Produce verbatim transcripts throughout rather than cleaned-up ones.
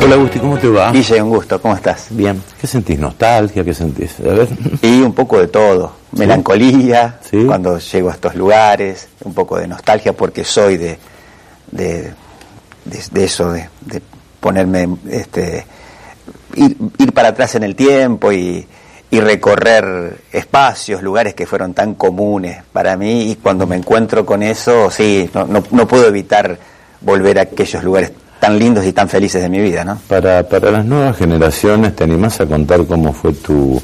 Hola Agustín, ¿cómo te va? Guille, un gusto, ¿cómo estás? Bien. ¿Qué sentís? ¿Nostalgia? ¿Qué sentís? A ver. Y un poco de todo. ¿Sí? Melancolía, ¿sí? Cuando llego a estos lugares, un poco de nostalgia porque soy de de, de, de eso, de, de ponerme, este, ir, ir para atrás en el tiempo y, y recorrer espacios, lugares que fueron tan comunes para mí, y cuando me encuentro con eso, sí, no, no, no puedo evitar volver a aquellos lugares tan lindos y tan felices de mi vida, ¿no? Para, para las nuevas generaciones, ¿te animás a contar cómo fue tu,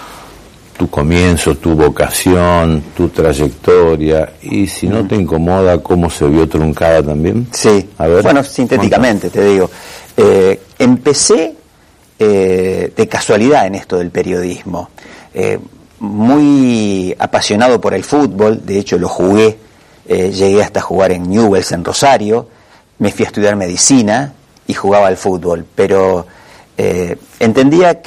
tu comienzo, tu vocación, tu trayectoria? Y si no te incomoda, ¿cómo se vio truncada también? Sí, a ver, bueno, sintéticamente te digo. Eh, empecé eh, de casualidad en esto del periodismo. Eh, muy apasionado por el fútbol, de hecho lo jugué, eh, llegué hasta jugar en Newell's en Rosario. Me fui a estudiar medicina y jugaba al fútbol, pero eh, entendía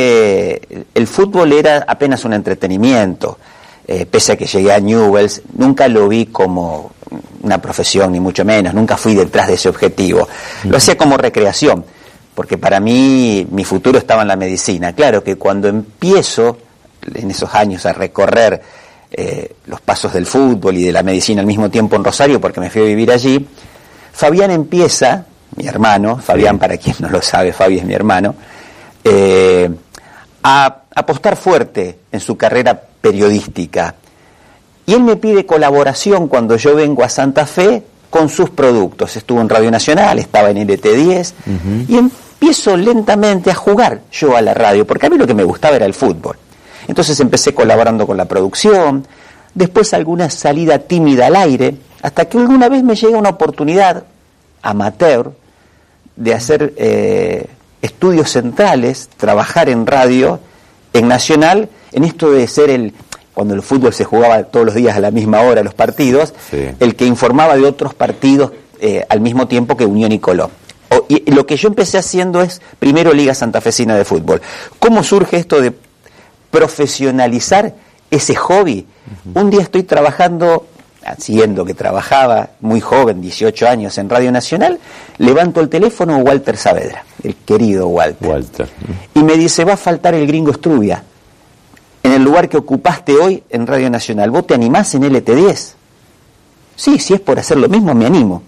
que el fútbol era apenas un entretenimiento, eh, pese a que llegué a Newell's, nunca lo vi como una profesión, ni mucho menos, nunca fui detrás de ese objetivo. Lo hacía como recreación, porque para mí mi futuro estaba en la medicina. Claro que cuando empiezo en esos años a recorrer eh, los pasos del fútbol y de la medicina al mismo tiempo en Rosario, porque me fui a vivir allí, Fabián empieza, mi hermano, Fabián, sí, para quien no lo sabe, Fabi es mi hermano, eh, a apostar fuerte en su carrera periodística. Y él me pide colaboración cuando yo vengo a Santa Fe con sus productos. Estuvo en Radio Nacional, estaba en L T diez, uh-huh. Y empiezo lentamente a jugar yo a la radio, porque a mí lo que me gustaba era el fútbol. Entonces empecé colaborando con la producción, después alguna salida tímida al aire, hasta que alguna vez me llega una oportunidad amateur de hacer eh, estudios centrales, trabajar en radio, en Nacional, en esto de ser el, cuando el fútbol se jugaba todos los días a la misma hora los partidos, sí, el que informaba de otros partidos eh, al mismo tiempo que Unión y Colón. O, y lo que yo empecé haciendo es, primero, Liga Santafesina de Fútbol. ¿Cómo surge esto de profesionalizar ese hobby? Uh-huh. Un día estoy trabajando, haciendo que trabajaba muy joven, dieciocho años, en Radio Nacional, levanto el teléfono, Walter Saavedra, el querido Walter. Walter. Y me dice, va a faltar el Gringo Strubia en el lugar que ocupaste hoy en Radio Nacional. ¿Vos te animás en L T diez? Sí, si es por hacer lo mismo, me animo.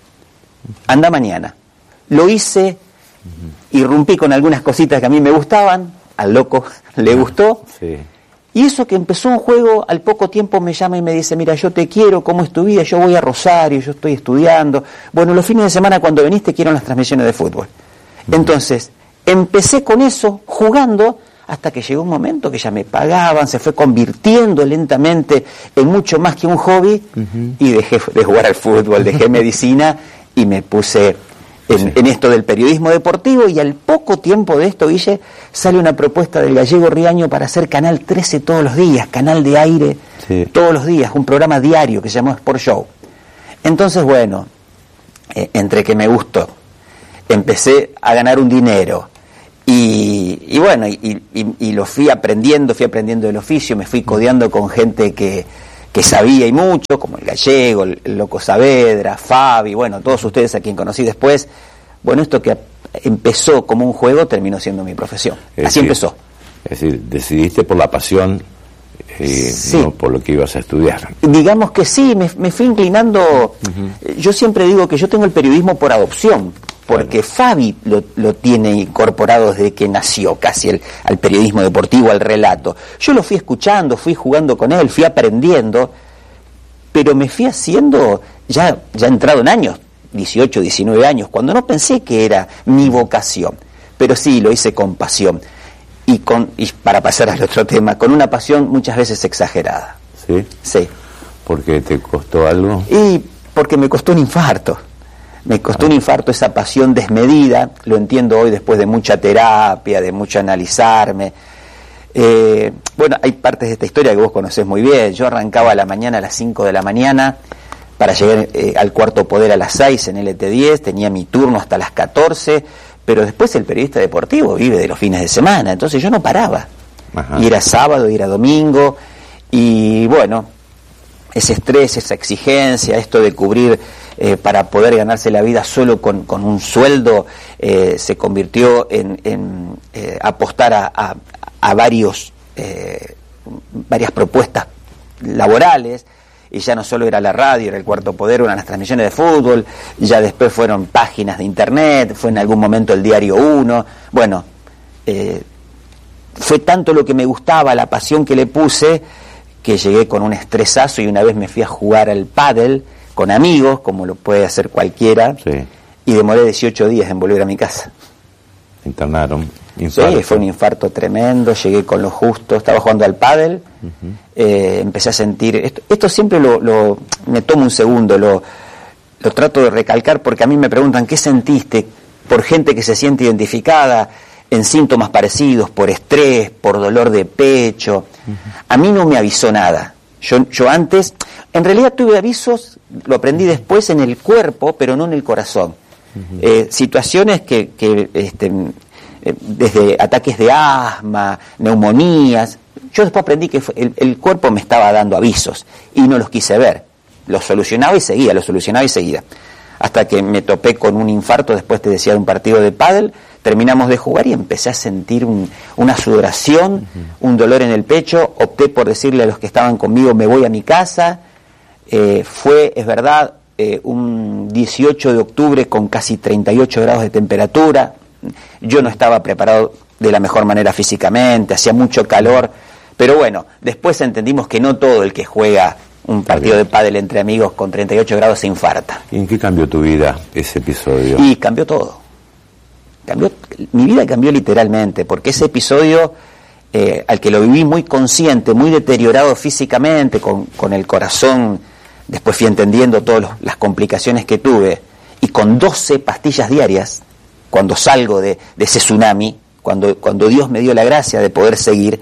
Anda mañana. Lo hice, uh-huh. Irrumpí con algunas cositas que a mí me gustaban, al loco le gustó. Sí. Y eso que empezó un juego, al poco tiempo me llama y me dice, mira, yo te quiero, ¿cómo es tu vida? Yo voy a Rosario, yo estoy estudiando. Bueno, los fines de semana cuando veniste quiero las transmisiones de fútbol. Uh-huh. Entonces, empecé con eso, jugando, hasta que llegó un momento que ya me pagaban, se fue convirtiendo lentamente en mucho más que un hobby, uh-huh. Y dejé de jugar al fútbol, dejé medicina y me puse en, sí. en esto del periodismo deportivo, y al poco tiempo de esto, Guille, sale una propuesta del Gallego Riaño para hacer Canal trece todos los días, canal de aire, sí, todos los días, un programa diario que se llamó Sport Show. Entonces, bueno, eh, entre que me gustó, empecé a ganar un dinero, y, y bueno, y, y, y lo fui aprendiendo, fui aprendiendo el oficio, me fui codeando con gente que, que sabía y mucho, como el Gallego, el, el Loco Saavedra, Fabi, bueno, todos ustedes a quien conocí después. Bueno, esto que empezó como un juego terminó siendo mi profesión. Es Así decir, empezó. Es decir, decidiste por la pasión, eh, sí, no por lo que ibas a estudiar. Digamos que sí, me, me fui inclinando. Uh-huh. Yo siempre digo que yo tengo el periodismo por adopción, porque bueno, Fabi lo, lo tiene incorporado desde que nació, casi el, al periodismo deportivo, al relato. Yo lo fui escuchando, fui jugando con él, fui aprendiendo, pero me fui haciendo, ya, ya entrado en años, dieciocho, diecinueve años, cuando no pensé que era mi vocación, pero sí, lo hice con pasión. Y, con, y para pasar al otro tema, con una pasión muchas veces exagerada. ¿Sí? Sí. ¿Por qué te costó algo? Y porque me costó un infarto. Me costó un infarto esa pasión desmedida, lo entiendo hoy después de mucha terapia, de mucho analizarme. Eh, bueno, hay partes de esta historia que vos conocés muy bien. Yo arrancaba a la mañana a las cinco de la mañana para llegar eh, al Cuarto Poder a las seis en L T diez, tenía mi turno hasta las catorce, pero después el periodista deportivo vive de los fines de semana, entonces yo no paraba. Ajá. Y era sábado, y era domingo, y bueno, ese estrés, esa exigencia, esto de cubrir eh, para poder ganarse la vida solo con, con un sueldo, eh, se convirtió en, en eh, apostar a, a, a varios eh, varias propuestas laborales, y ya no solo era la radio, era el Cuarto Poder, eran las transmisiones de fútbol, ya después fueron páginas de internet, fue en algún momento el Diario Uno, bueno, eh, fue tanto lo que me gustaba, la pasión que le puse, que llegué con un estresazo y una vez me fui a jugar al pádel con amigos, como lo puede hacer cualquiera, sí. Y demoré dieciocho días en volver a mi casa. Internaron. Infarto. Sí, fue un infarto tremendo, llegué con lo justo, estaba jugando al pádel, uh-huh. eh, empecé a sentir, esto, esto siempre lo, lo, me tomo un segundo, lo, lo trato de recalcar porque a mí me preguntan, ¿qué sentiste? Por gente que se siente identificada en síntomas parecidos, por estrés, por dolor de pecho, uh-huh. A mí no me avisó nada, yo, yo antes, en realidad tuve avisos, lo aprendí después en el cuerpo, pero no en el corazón, uh-huh. eh, situaciones que, que este, desde ataques de asma, neumonías. Yo después aprendí que el, el cuerpo me estaba dando avisos y no los quise ver. Los solucionaba y seguía, los solucionaba y seguía. Hasta que me topé con un infarto, después te decía, de un partido de pádel, terminamos de jugar y empecé a sentir un, una sudoración, uh-huh. un dolor en el pecho. Opté por decirle a los que estaban conmigo, me voy a mi casa. Eh, fue, es verdad, eh, un dieciocho de octubre con casi treinta y ocho grados de temperatura. Yo no estaba preparado de la mejor manera físicamente, hacía mucho calor, pero bueno, después entendimos que no todo el que juega un partido de pádel entre amigos con treinta y ocho grados se infarta. ¿Y en qué cambió tu vida ese episodio? Y cambió todo. Cambió, mi vida cambió literalmente, porque ese episodio, eh, al que lo viví muy consciente, muy deteriorado físicamente, con, con el corazón, después fui entendiendo todas las complicaciones que tuve, y con doce pastillas diarias, cuando salgo de, de ese tsunami, cuando, cuando Dios me dio la gracia de poder seguir,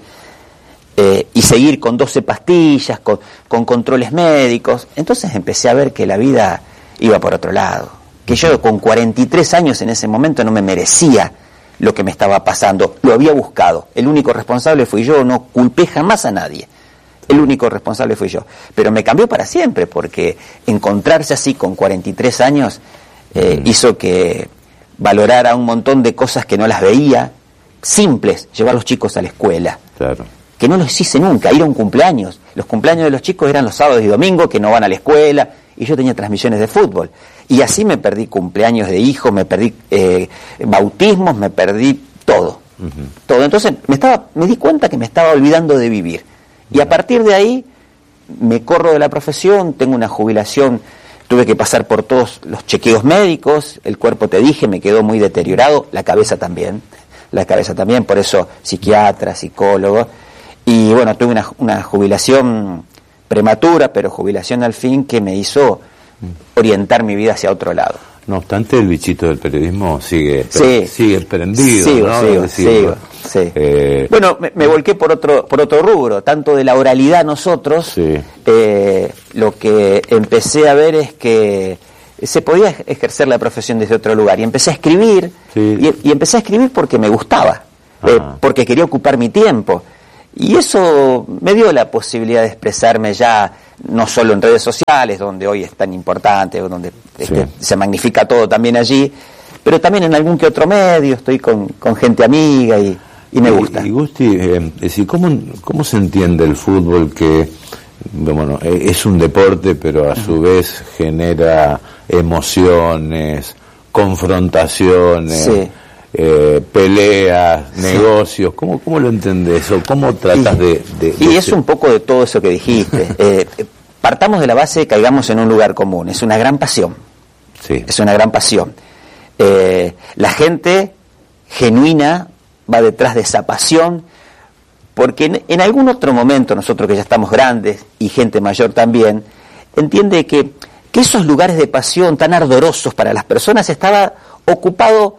eh, y seguir con doce pastillas, con, con controles médicos, entonces empecé a ver que la vida iba por otro lado, que yo con cuarenta y tres años en ese momento no me merecía lo que me estaba pasando, lo había buscado, el único responsable fui yo, no culpé jamás a nadie, el único responsable fui yo, pero me cambió para siempre, porque encontrarse así con cuarenta y tres años eh, mm. hizo que valorar a un montón de cosas que no las veía, simples, llevar a los chicos a la escuela, claro. que no los hice nunca, ir a un cumpleaños, los cumpleaños de los chicos eran los sábados y domingos, que no van a la escuela, y yo tenía transmisiones de fútbol, y así me perdí cumpleaños de hijos, me perdí eh, bautismos, me perdí todo, uh-huh. todo, entonces me estaba, me di cuenta que me estaba olvidando de vivir, y a partir de ahí me corro de la profesión, tengo una jubilación. Tuve que pasar por todos los chequeos médicos, el cuerpo, te dije, me quedó muy deteriorado, la cabeza también, la cabeza también, por eso psiquiatra, psicólogo, y bueno, tuve una, una jubilación prematura, pero jubilación al fin que me hizo orientar mi vida hacia otro lado. No obstante, el bichito del periodismo sigue sí, sigue prendido, sigo, ¿no? Sigo, decir, sigo, sí. eh, bueno, me, me volqué por otro por otro rubro, tanto de la oralidad nosotros, sí. eh, lo que empecé a ver es que se podía ejercer la profesión desde otro lugar, y empecé a escribir, sí. y, y empecé a escribir porque me gustaba, eh, porque quería ocupar mi tiempo, y eso me dio la posibilidad de expresarme ya, no solo en redes sociales, donde hoy es tan importante, donde sí. este, se magnifica todo también allí, pero también en algún que otro medio, estoy con, con gente amiga y, y me gusta. Y, y Gusti, eh, es decir, ¿cómo, ¿cómo se entiende el fútbol que, bueno, es un deporte, pero a su vez genera emociones, confrontaciones, sí. eh, peleas, sí. negocios? ¿Cómo, ¿Cómo lo entendés o cómo tratas y, de, de, de...? Y es un poco de todo eso que dijiste. eh, partamos de la base de caigamos en un lugar común. Es una gran pasión. Sí. Es una gran pasión. Eh, la gente genuina va detrás de esa pasión, porque en, en algún otro momento, nosotros que ya estamos grandes, y gente mayor también, entiende que, que esos lugares de pasión tan ardorosos para las personas estaba ocupado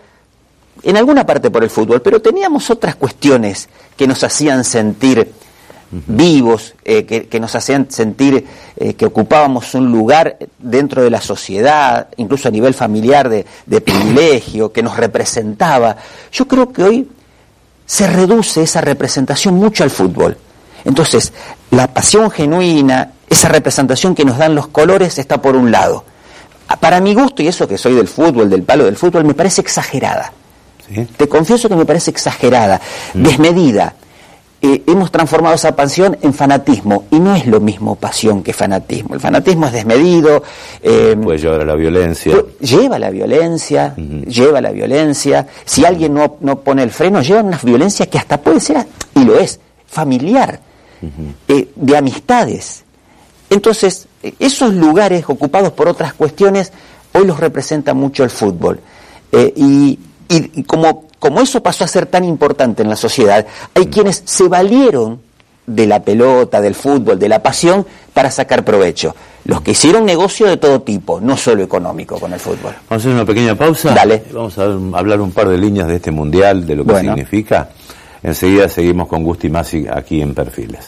en alguna parte por el fútbol, pero teníamos otras cuestiones que nos hacían sentir uh-huh. vivos, eh, que, que nos hacían sentir eh, que ocupábamos un lugar dentro de la sociedad, incluso a nivel familiar de, de privilegio, que nos representaba. Yo creo que hoy se reduce esa representación mucho al fútbol. Entonces, la pasión genuina, esa representación que nos dan los colores, está por un lado. para mi gusto, y eso que soy del fútbol, del palo del fútbol, me parece exagerada. ¿Sí? Te confieso que me parece exagerada, mm. desmedida. Eh, hemos transformado esa pasión en fanatismo, y no es lo mismo pasión que fanatismo. El fanatismo es desmedido. Eh, puede llevar a la violencia. Lleva a la violencia, uh-huh. lleva a la violencia. Si alguien no, no pone el freno, lleva una violencia que hasta puede ser, y lo es, familiar, uh-huh. eh, de amistades. Entonces, esos lugares ocupados por otras cuestiones, hoy los representa mucho el fútbol. Eh, y, y, y como... Como eso pasó a ser tan importante en la sociedad, hay quienes se valieron de la pelota, del fútbol, de la pasión, para sacar provecho. Los que hicieron negocio de todo tipo, no solo económico, con el fútbol. Vamos a hacer una pequeña pausa. Dale. Vamos a hablar un par de líneas de este mundial, de lo que bueno. significa. Enseguida seguimos con Gusti Masi aquí en Perfiles.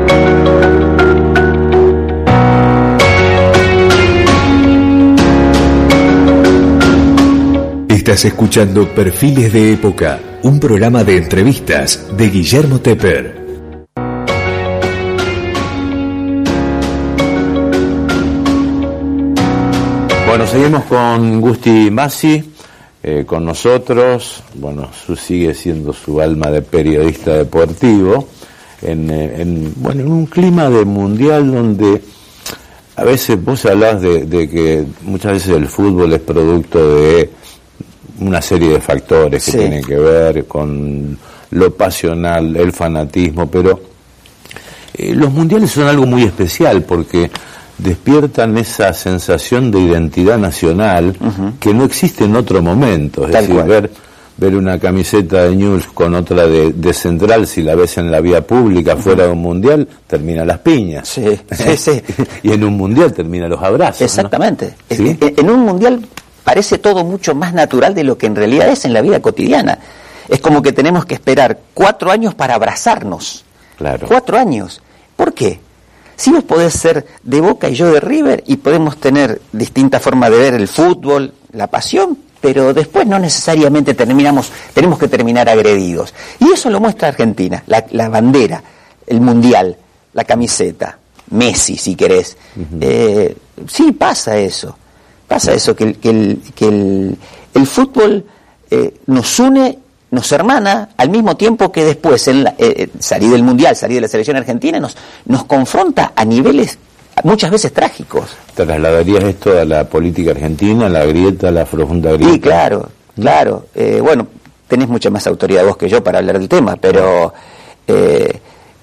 Estás escuchando Perfiles de Época, un programa de entrevistas de Guillermo Tepper. Bueno, seguimos con Gusti Masi, eh, con nosotros. Bueno, su, sigue siendo su alma de periodista deportivo, en, en, bueno, en un clima de mundial donde a veces vos hablás de, de que muchas veces el fútbol es producto de una serie de factores que sí. tienen que ver con lo pasional, el fanatismo, pero eh, los mundiales son algo muy especial porque despiertan esa sensación de identidad nacional uh-huh. que no existe en otro momento. Es Tal decir, ver, ver una camiseta de Newell's con otra de, de Central, si la ves en la vía pública uh-huh. fuera de un mundial, termina las piñas. Sí, sí, sí. Y en un mundial termina los abrazos. Exactamente. ¿no? ¿Sí? En, en un mundial parece todo mucho más natural de lo que en realidad es en la vida cotidiana. Es como que tenemos que esperar cuatro años para abrazarnos. Claro. Cuatro años. ¿Por qué? Si vos podés ser de Boca y yo de River y podemos tener distintas formas de ver el fútbol, la pasión, pero después no necesariamente terminamos, tenemos que terminar agredidos. Y eso lo muestra Argentina, la, la bandera, el mundial, la camiseta, Messi si querés. Uh-huh. Eh, sí, pasa eso. Pasa eso, que el, que el, que el, el fútbol eh, nos une, nos hermana, al mismo tiempo que después en la, eh, salir del Mundial, salir de la selección argentina, nos, nos confronta a niveles muchas veces trágicos. ¿Trasladarías esto a la política argentina, a la grieta, a la profunda grieta? Sí, claro, claro. Eh, bueno, tenés mucha más autoridad vos que yo para hablar del tema, pero eh,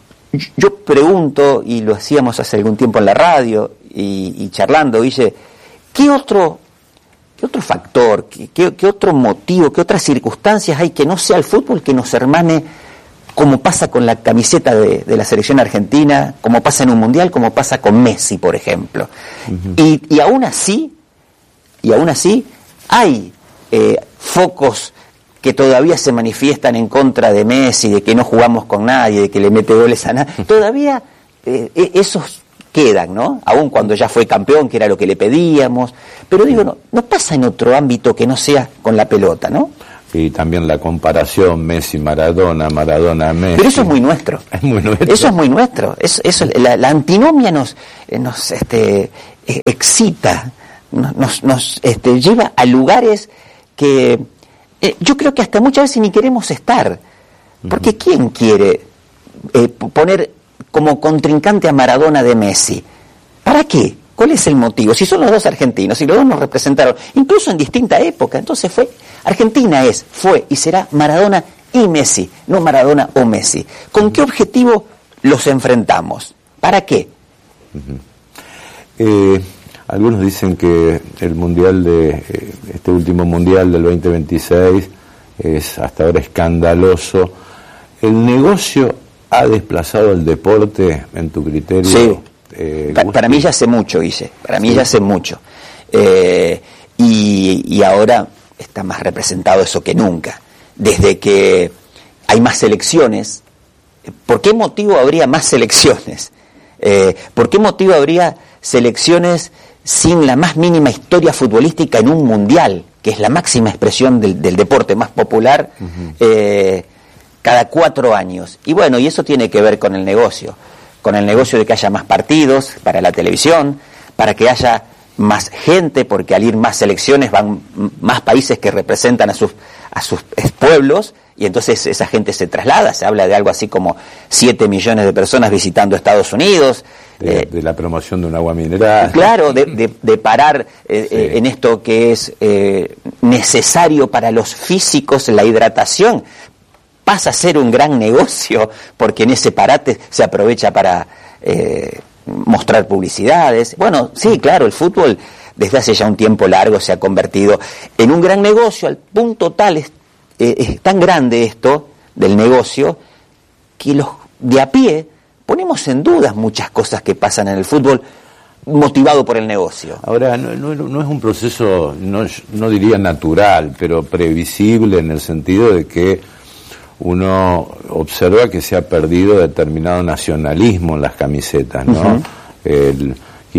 yo pregunto, y lo hacíamos hace algún tiempo en la radio, y, y charlando, Guille, ¿Qué otro, qué otro factor, qué, qué, qué otro motivo, qué otras circunstancias hay que no sea el fútbol que nos hermane, como pasa con la camiseta de, de la selección argentina, como pasa en un mundial, como pasa con Messi, por ejemplo? Uh-huh. Y, y aún así, y aún así, hay eh, focos que todavía se manifiestan en contra de Messi, de que no jugamos con nadie, de que le mete goles a nadie. Todavía eh, esos quedan, ¿no? Aún cuando ya fue campeón, que era lo que le pedíamos. Pero digo, no, no pasa en otro ámbito que no sea con la pelota, ¿no? Y también la comparación Messi-Maradona, Maradona-Messi. Pero eso es muy nuestro. Es muy nuestro. Eso es muy nuestro. Eso, eso, la, la antinomia nos, nos este, excita, nos, nos este, lleva a lugares que eh, yo creo que hasta muchas veces ni queremos estar. Porque uh-huh. ¿quién quiere eh, poner como contrincante a Maradona de Messi? ¿Para qué? ¿Cuál es el motivo? Si son los dos argentinos, si los dos nos representaron, incluso en distinta época, entonces fue, Argentina es, fue y será Maradona y Messi, no Maradona o Messi. ¿Con qué objetivo los enfrentamos? ¿Para qué? Uh-huh. Eh, algunos dicen que el mundial de, eh, este último mundial del veinte veintiséis es hasta ahora escandaloso. El negocio ha desplazado el deporte, en tu criterio. Sí, eh, pa- para mí ya hace mucho, Guille, para mí sí. ya hace mucho. Eh, y, y ahora está más representado eso que nunca. Desde que hay más selecciones, ¿por qué motivo habría más selecciones? Eh, ¿Por qué motivo habría selecciones sin la más mínima historia futbolística en un mundial, que es la máxima expresión del, del deporte más popular? Uh-huh. Eh, cada cuatro años. Y bueno, y eso tiene que ver con el negocio, con el negocio de que haya más partidos para la televisión, para que haya más gente, porque al ir más selecciones van más países que representan a sus, a sus pueblos, y entonces esa gente se traslada. Se habla de algo así como siete millones de personas visitando Estados Unidos. De, eh, de la promoción de un agua mineral. Claro, de, de, de parar eh, sí. eh, en esto que es eh, necesario para los físicos, la hidratación. Pasa a ser un gran negocio, porque en ese parate se aprovecha para eh, mostrar publicidades. Bueno, sí, claro, el fútbol desde hace ya un tiempo largo se ha convertido en un gran negocio, al punto tal es, eh, es tan grande esto del negocio, que los de a pie ponemos en dudas muchas cosas que pasan en el fútbol motivado por el negocio. Ahora, no, no, no es un proceso, no, no diría natural, pero previsible, en el sentido de que uno observa que se ha perdido determinado nacionalismo en las camisetas, ¿no? Uh-huh. el,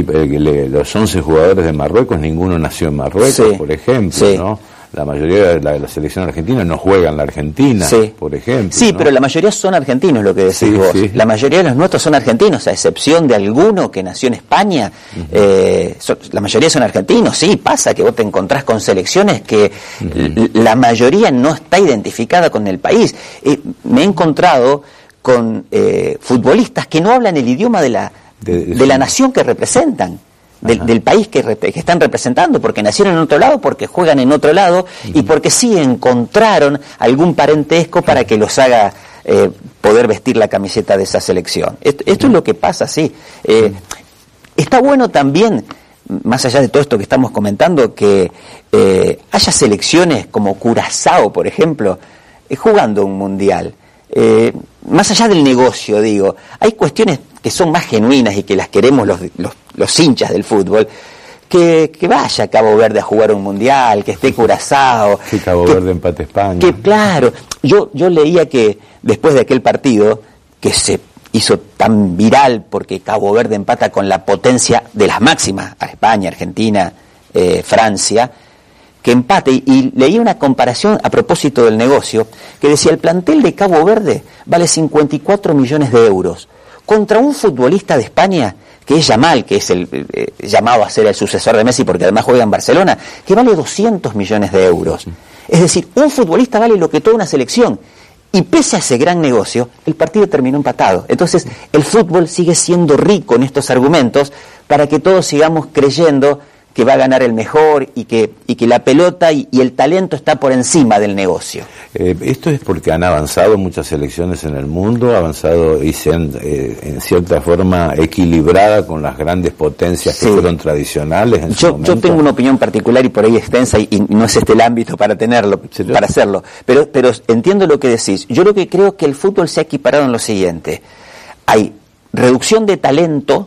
el, los once jugadores de Marruecos, ninguno nació en Marruecos, sí. por ejemplo, sí. ¿no? La mayoría de la, de la selección argentina no juega en la Argentina, sí. por ejemplo. Sí, ¿no? Pero la mayoría son argentinos, lo que decís sí, vos. Sí. La mayoría de los nuestros son argentinos, a excepción de alguno que nació en España. Uh-huh. eh, son, la mayoría son argentinos, sí. Pasa que vos te encontrás con selecciones que uh-huh. l- la mayoría no está identificada con el país. Eh, me he encontrado con eh, futbolistas que no hablan el idioma de la, de, de, de la nación que representan. Del, del país que, rep- que están representando, porque nacieron en otro lado, porque juegan en otro lado, uh-huh. y porque sí encontraron algún parentesco para que los haga eh, poder vestir la camiseta de esa selección. Esto, esto uh-huh. es lo que pasa, sí. Eh, uh-huh. Está bueno también, más allá de todo esto que estamos comentando, que eh, haya selecciones como Curazao, por ejemplo, eh, jugando un mundial. Eh, más allá del negocio, digo, hay cuestiones que son más genuinas y que las queremos los, los, los hinchas del fútbol, que, que vaya a Cabo Verde a jugar un mundial, que esté Curazao. Que Cabo que, Verde empate España. Que claro, yo, yo leía que después de aquel partido, que se hizo tan viral porque Cabo Verde empata con la potencia de las máximas, a España, Argentina, eh, Francia, que empate, y, y leí una comparación a propósito del negocio, que decía el plantel de Cabo Verde vale cincuenta y cuatro millones de euros, contra un futbolista de España, que es Yamal, que es el eh, llamado a ser el sucesor de Messi porque además juega en Barcelona, que vale doscientos millones de euros. Es decir, un futbolista vale lo que toda una selección, y pese a ese gran negocio, el partido terminó empatado. Entonces, el fútbol sigue siendo rico en estos argumentos para que todos sigamos creyendo que va a ganar el mejor y que, y que la pelota y, y el talento está por encima del negocio. Eh, esto es porque han avanzado muchas selecciones en el mundo, avanzado y se han, eh, en cierta forma, equilibrada con las grandes potencias que sí. fueron tradicionales en yo, su momento. Yo tengo una opinión particular y por ahí extensa, y, y no es este el ámbito para tenerlo, para hacerlo, pero, pero entiendo lo que decís. Yo lo que creo que el fútbol se ha equiparado en lo siguiente: hay reducción de talento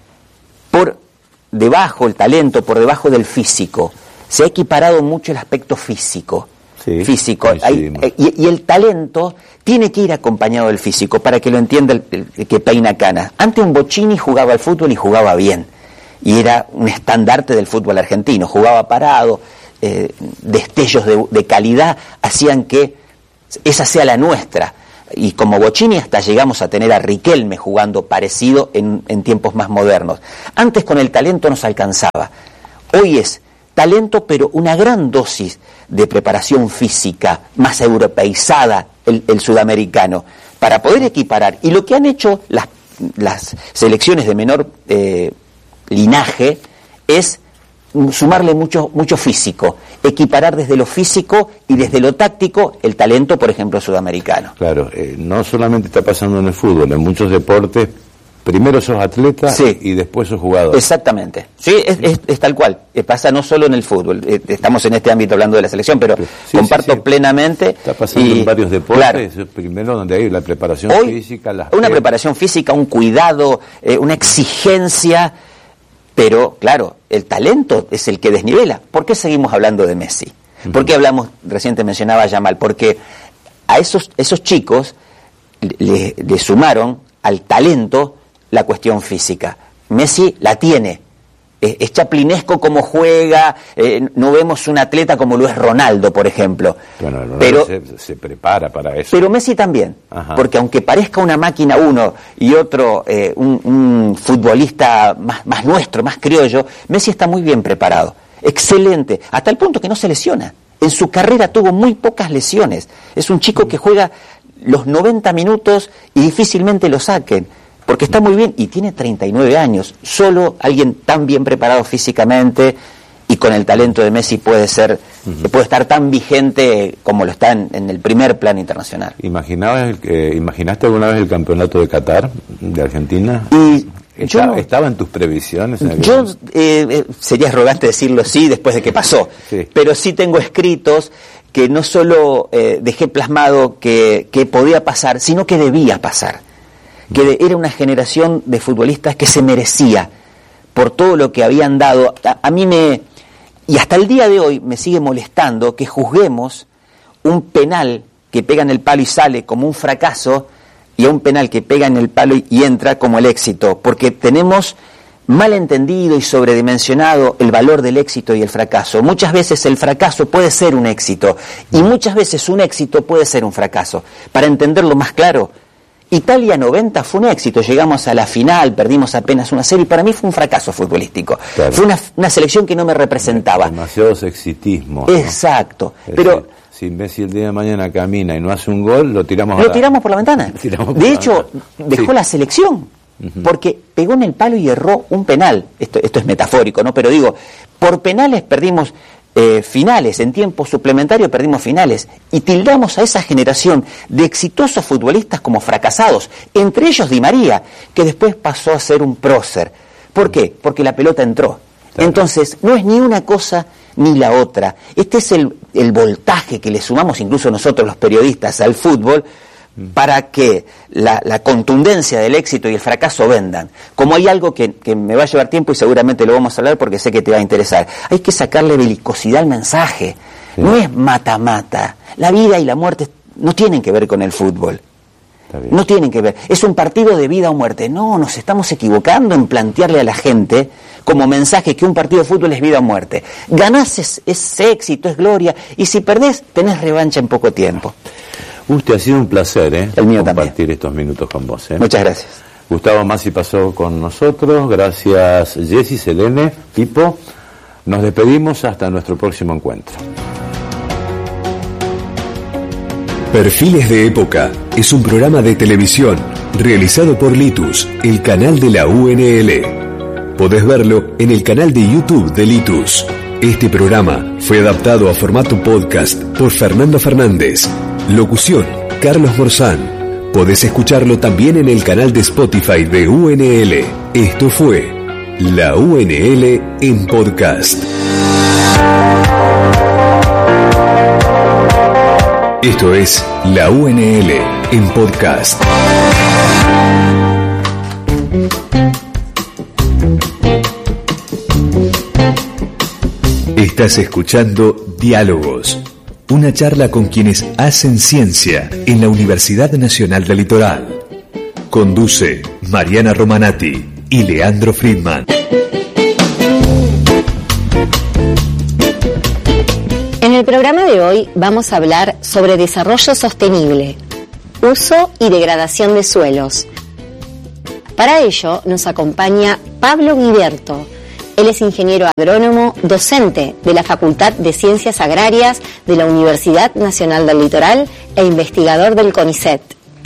por debajo, el talento por debajo del físico. Se ha equiparado mucho el aspecto físico. Sí, físico. Hay, y, y el talento tiene que ir acompañado del físico, para que lo entienda el, el, el que peina canas. Antes un Bocini jugaba al fútbol y jugaba bien, y era un estandarte del fútbol argentino. Jugaba parado, eh, destellos de, de calidad hacían que esa sea la nuestra. Y como Bocini hasta llegamos a tener a Riquelme jugando parecido en, en tiempos más modernos. Antes con el talento nos alcanzaba. Hoy es talento, pero una gran dosis de preparación física, más europeizada el, el sudamericano, para poder equiparar. Y lo que han hecho las, las selecciones de menor eh, linaje es sumarle mucho mucho físico, equiparar desde lo físico y desde lo táctico el talento, por ejemplo, sudamericano. Claro, eh, no solamente está pasando en el fútbol, en muchos deportes, primero sos atleta sí. y después sos jugador. Exactamente, sí, es, es, es tal cual, eh, pasa no solo en el fútbol, eh, estamos en este ámbito hablando de la selección, pero sí, comparto sí, sí. plenamente. Está pasando y, en varios deportes, claro, primero donde hay la preparación hoy, física, las una preparación física, un cuidado, eh, una exigencia. Pero, claro, el talento es el que desnivela. ¿Por qué seguimos hablando de Messi? ¿Por qué hablamos, reciente mencionaba a Yamal? Porque a esos, esos chicos le, le sumaron al talento la cuestión física. Messi la tiene, es, es chaplinesco como juega, eh, no vemos un atleta como lo es Ronaldo, por ejemplo. Bueno, Ronaldo pero, se, se prepara para eso. Pero Messi también, Ajá. porque aunque parezca una máquina uno y otro eh, un, un futbolista más, más nuestro, más criollo, Messi está muy bien preparado, excelente, hasta el punto que no se lesiona. En su carrera tuvo muy pocas lesiones. Es un chico que juega los noventa minutos y difícilmente lo saquen, porque está muy bien y tiene treinta y nueve años. Solo alguien tan bien preparado físicamente y con el talento de Messi puede ser, uh-huh. puede estar tan vigente como lo está en, en el primer plano internacional. ¿Imaginabas el, eh, ¿Imaginaste alguna vez el campeonato de Qatar, de Argentina? Y ¿Está, yo, ¿Estaba en tus previsiones? Yo eh, eh, sería arrogante decirlo sí después de que pasó, sí. pero sí tengo escritos que no solo eh, dejé plasmado que, que podía pasar, sino que debía pasar. Que de, era una generación de futbolistas que se merecía por todo lo que habían dado. A, a mí me, y hasta el día de hoy me sigue molestando que juzguemos un penal que pega en el palo y sale como un fracaso, y a un penal que pega en el palo y entra como el éxito, porque tenemos mal entendido y sobredimensionado el valor del éxito y el fracaso. Muchas veces el fracaso puede ser un éxito y muchas veces un éxito puede ser un fracaso. Para entenderlo más claro, Italia noventa fue un éxito, llegamos a la final, perdimos apenas una serie y para mí fue un fracaso futbolístico. Claro. Fue una, una selección que no me representaba. Demasiado exitismo, ¿no? Exacto, es pero... Decir, si Messi el día de mañana camina y no hace un gol, lo tiramos Lo a tiramos por la ventana. Por de la hecho, ventana. dejó Sí. la selección, uh-huh. porque pegó en el palo y erró un penal. Esto, esto es metafórico, ¿no? Pero digo, por penales perdimos eh, finales, en tiempo suplementario perdimos finales, y tildamos a esa generación de exitosos futbolistas como fracasados, entre ellos Di María, que después pasó a ser un prócer. ¿Por qué? Porque la pelota entró. Claro. Entonces, no es ni una cosa ni la otra. Este es el, el voltaje que le sumamos incluso nosotros los periodistas al fútbol para que la, la contundencia del éxito y el fracaso vendan. Como hay algo que, que me va a llevar tiempo y seguramente lo vamos a hablar porque sé que te va a interesar, hay que sacarle belicosidad al mensaje. Sí. No es mata-mata. La vida y la muerte no tienen que ver con el fútbol. No tienen que ver. Es un partido de vida o muerte. No, nos estamos equivocando en plantearle a la gente como mensaje que un partido de fútbol es vida o muerte. Ganás es, es éxito, es gloria, y si perdés, tenés revancha en poco tiempo. Usted, ha sido un placer, ¿eh? El mío compartir también. estos minutos con vos, ¿eh? Muchas gracias. Gustavo Massi pasó con nosotros. Gracias, Jessy, Selene, Pipo. Nos despedimos hasta nuestro próximo encuentro. Perfiles de Época es un programa de televisión realizado por Litus, el canal de la U N L. Podés verlo en el canal de YouTube de Litus. Este programa fue adaptado a formato podcast por Fernando Fernández. Locución, Carlos Morzán. Podés escucharlo también en el canal de Spotify de U N L. Esto fue La U N L en podcast. Esto es La U N L en podcast. Estás escuchando Diálogos, una charla con quienes hacen ciencia en la Universidad Nacional del Litoral. Conduce Mariana Romanati y Leandro Friedman. En el programa de hoy vamos a hablar sobre desarrollo sostenible, uso y degradación de suelos. Para ello nos acompaña Pablo Guiberto. Él es ingeniero agrónomo, docente de la Facultad de Ciencias Agrarias de la Universidad Nacional del Litoral e investigador del CONICET.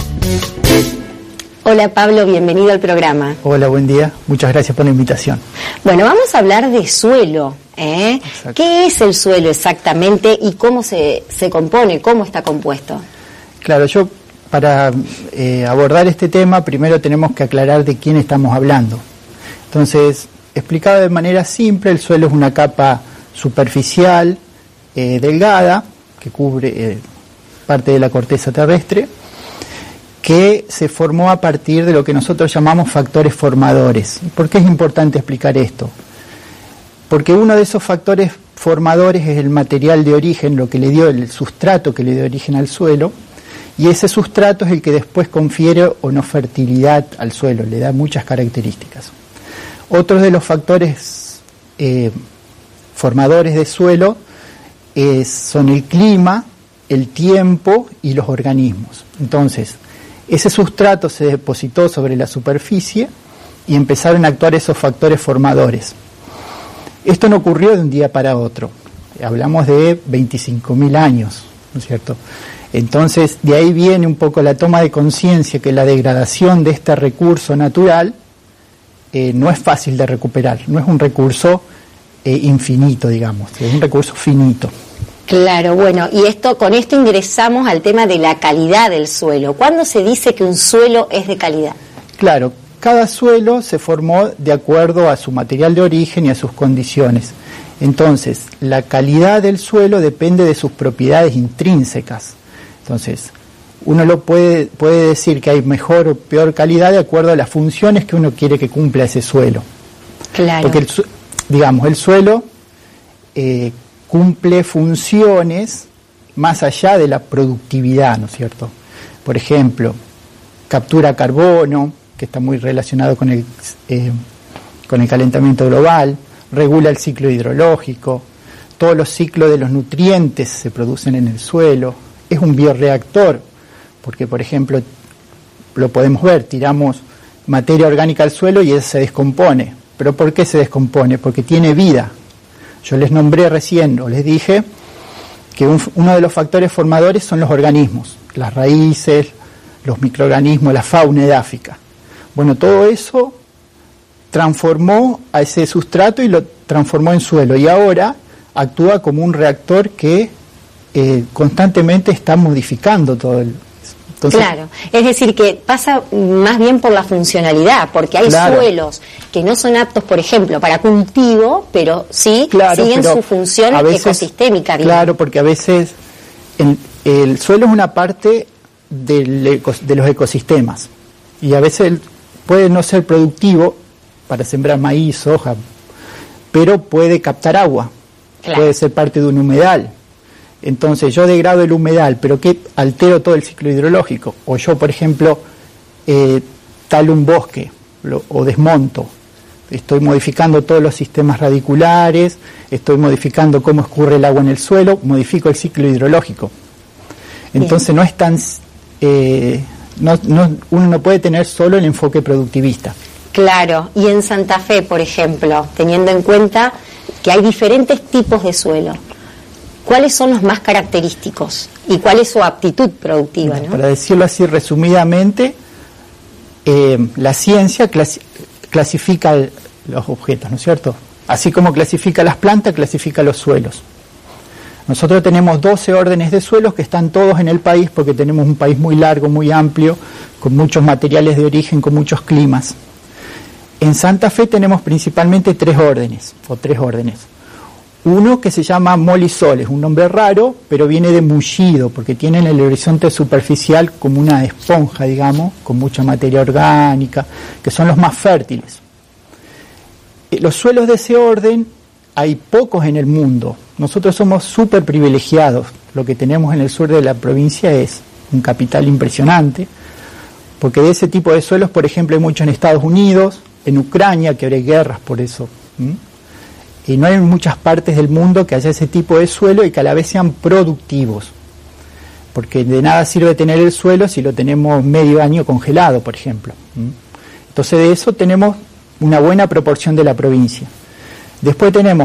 Hola Pablo, bienvenido al programa. Hola, buen día. Muchas gracias por la invitación. Bueno, vamos a hablar de suelo. ¿eh? ¿Qué es el suelo exactamente y cómo se, se compone, cómo está compuesto? Claro, yo para eh, abordar este tema primero tenemos que aclarar de quién estamos hablando. Entonces, explicado de manera simple, el suelo es una capa superficial, eh, delgada, que cubre eh, parte de la corteza terrestre, que se formó a partir de lo que nosotros llamamos factores formadores. ¿Por qué es importante explicar esto? Porque uno de esos factores formadores es el material de origen, lo que le dio el sustrato que le dio origen al suelo, y ese sustrato es el que después confiere o no fertilidad al suelo, le da muchas características. Otros de los factores eh, formadores de suelo eh, son el clima, el tiempo y los organismos. Entonces, ese sustrato se depositó sobre la superficie y empezaron a actuar esos factores formadores. Esto no ocurrió de un día para otro. Hablamos de veinticinco mil años, ¿no es cierto? Entonces, de ahí viene un poco la toma de conciencia que la degradación de este recurso natural eh, no es fácil de recuperar, no es un recurso eh, infinito, digamos, es un recurso finito. Claro, bueno, y esto con esto ingresamos al tema de la calidad del suelo. ¿Cuándo se dice que un suelo es de calidad? Claro, cada suelo se formó de acuerdo a su material de origen y a sus condiciones. Entonces, la calidad del suelo depende de sus propiedades intrínsecas. Entonces, uno lo puede, puede decir que hay mejor o peor calidad de acuerdo a las funciones que uno quiere que cumpla ese suelo. Claro. Porque, el, digamos, el suelo eh, cumple funciones más allá de la productividad, ¿no es cierto? Por ejemplo, captura carbono, que está muy relacionado con el, eh, con el calentamiento global, regula el ciclo hidrológico, todos los ciclos de los nutrientes se producen en el suelo, es un bioreactor, porque por ejemplo, lo podemos ver, tiramos materia orgánica al suelo y esa se descompone. ¿Pero por qué se descompone? Porque tiene vida. Yo les nombré recién, o les dije, que un, uno de los factores formadores son los organismos, las raíces, los microorganismos, la fauna edáfica. Bueno, todo eso transformó a ese sustrato y lo transformó en suelo, y ahora actúa como un reactor que eh, constantemente está modificando todo el... Entonces, claro, es decir, que pasa más bien por la funcionalidad, porque hay claro. suelos que no son aptos, por ejemplo, para cultivo, pero sí claro, siguen pero su función veces, ecosistémica. Bien. Claro, porque a veces el, el suelo es una parte del eco, de los ecosistemas, y a veces puede no ser productivo para sembrar maíz, soja, pero puede captar agua, claro. puede ser parte de un humedal. Entonces yo degrado el humedal, pero que altero todo el ciclo hidrológico. O yo, por ejemplo, eh, talo un bosque lo, o desmonto. Estoy modificando todos los sistemas radiculares, estoy modificando cómo escurre el agua en el suelo, modifico el ciclo hidrológico. Entonces Bien. no es tan... Eh, no, no, uno no puede tener solo el enfoque productivista. Claro, y en Santa Fe, por ejemplo, teniendo en cuenta que hay diferentes tipos de suelo, ¿cuáles son los más característicos? ¿Y cuál es su aptitud productiva? ¿no? Para decirlo así resumidamente, eh, la ciencia clasi- clasifica el, los objetos, ¿no es cierto? Así como clasifica las plantas, clasifica los suelos. Nosotros tenemos doce órdenes de suelos que están todos en el país, porque tenemos un país muy largo, muy amplio, con muchos materiales de origen, con muchos climas. En Santa Fe tenemos principalmente tres órdenes, o tres órdenes. Uno que se llama molisol, es un nombre raro, pero viene de mullido, porque tiene en el horizonte superficial como una esponja, digamos, con mucha materia orgánica, que son los más fértiles. Los suelos de ese orden hay pocos en el mundo. Nosotros somos súper privilegiados. Lo que tenemos en el sur de la provincia es un capital impresionante, porque de ese tipo de suelos, por ejemplo, hay muchos en Estados Unidos, en Ucrania, que ahora hay guerras por eso. ¿Mm? Y no hay muchas partes del mundo que haya ese tipo de suelo y que a la vez sean productivos. Porque de nada sirve tener el suelo si lo tenemos medio año congelado, por ejemplo. Entonces de eso tenemos una buena proporción de la provincia. Después tenemos